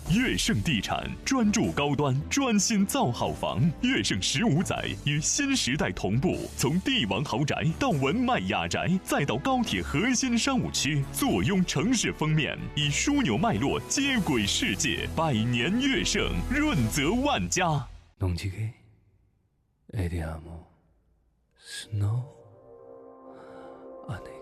悦盛地产专注高端，专心造好房。悦盛15载与新时代同步，从帝王豪宅到文迈雅宅，再到高铁核心商务区，坐拥城市封面，以枢纽脉络接轨世界。百年悦盛，润泽万家。 农机给，ADM，Snow，안에